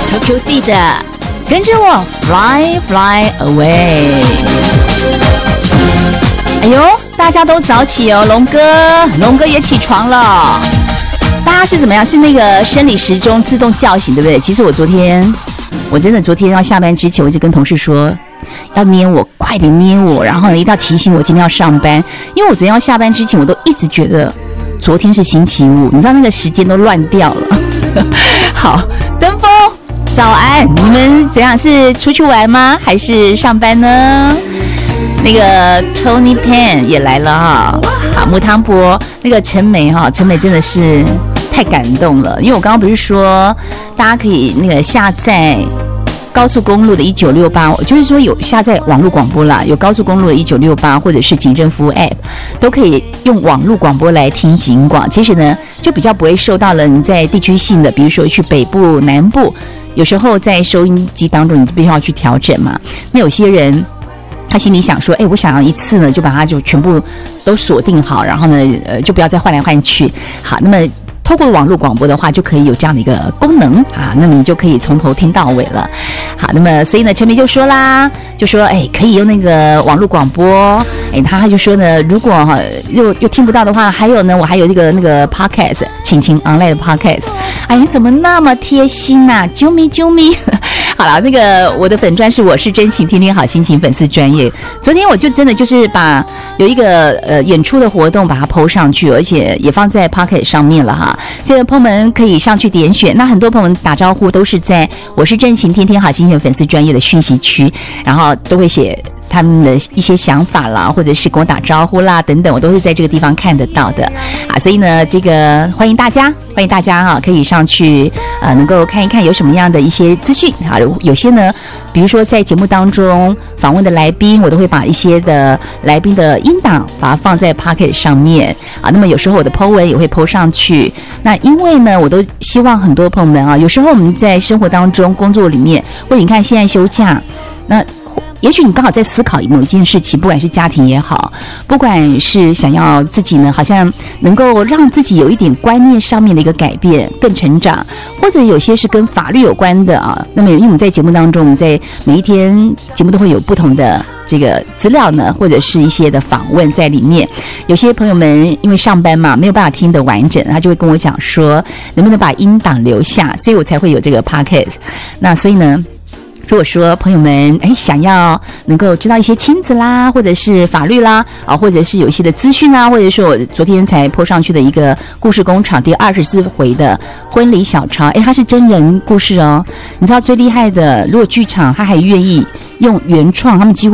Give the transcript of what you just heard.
Tokyo D 的跟着我 Fly Fly Away。 哎呦，大家都早起哦，龙哥也起床了。大家是怎么样？是那个生理时钟自动叫醒，对不对？其实我昨天要下班之前，我一直跟同事说要捏我，快点捏我，然后呢一定要提醒我今天要上班，因为我昨天要下班之前，我都一直觉得昨天是星期五，你知道那个时间都乱掉了。好，登峰早安，你们怎样？是出去玩吗？还是上班呢？那个 Tony Pan 也来了哈，好，木汤博那个陈梅哈，陈梅真的是太感动了，因为我刚刚不是说大家可以那个下载高速公路的1968，就是说有下载网络广播啦，有高速公路的1968或者是警政服务 App， 都可以用网络广播来听警广。其实呢，就比较不会受到了你在地区性的，比如说去北部、南部，有时候在收音机当中你必须要去调整嘛。那有些人他心里想说，我想要一次呢就把它就全部都锁定好，然后呢就不要再换来换去。好，那么透过网络广播的话，就可以有这样的一个功能啊，那么你就可以从头听到尾了。好，那么所以呢，陈明就说啦，就说可以用那个网络广播。他就说呢，如果又听不到的话，还有呢，我还有那个 podcast， 晴晴 online 的 podcast。你怎么那么贴心啊？啾咪啾咪。好了，那个我的粉专是我是真情天天好心情粉丝专页。昨天我就真的就是把有一个演出的活动把它 po 上去，而且也放在 Pocket 上面了哈。所以朋友们可以上去点选。那很多朋友们打招呼都是在我是真情天天好心情粉丝专页的讯息区，然后都会写他们的一些想法啦，或者是跟我打招呼啦等等，我都是在这个地方看得到的啊。所以呢，这个欢迎大家哈，可以上去能够看一看有什么样的一些资讯啊。有些呢，比如说在节目当中访问的来宾，我都会把一些的来宾的音档把它放在 Pocket 上面啊。那么有时候我的 po 文也会 po 上去。那因为呢，我都希望很多朋友们啊，有时候我们在生活当中、工作里面，或者你看现在休假，那也许你刚好在思考某一件事情，不管是家庭也好，不管是想要自己呢，好像能够让自己有一点观念上面的一个改变，更成长，或者有些是跟法律有关的啊。那么因为我们在节目当中，我们在每一天节目都会有不同的这个资料呢，或者是一些的访问在里面。有些朋友们因为上班嘛，没有办法听得完整，他就会跟我讲说，能不能把音档留下，所以我才会有这个 podcast。那所以呢，如果说朋友们想要能够知道一些亲子啦，或者是法律啦啊，或者是有一些的资讯啦，或者说我昨天才 po 上去的一个故事工厂第24回的婚礼小抄，它是真人故事哦。你知道最厉害的，如果剧场他还愿意用原创，他们几乎